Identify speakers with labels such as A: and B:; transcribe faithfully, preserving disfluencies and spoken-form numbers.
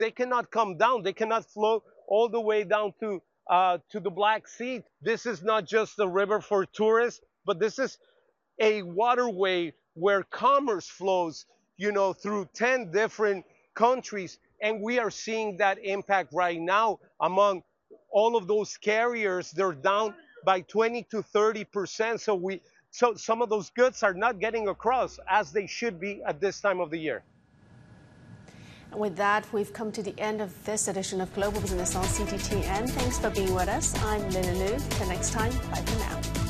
A: they cannot come down. They cannot flow all the way down to uh, to the Black Sea. This is not just a river for tourists, but this is a waterway where commerce flows, you know, through ten different countries. And we are seeing that impact right now among all of those carriers. They're down by twenty to thirty percent. So we, so some of those goods are not getting across as they should be at this time of the year.
B: And with that, we've come to the end of this edition of Global Business on C T T N. Thanks for being with us. I'm Lily Lu. Till next time, bye for now.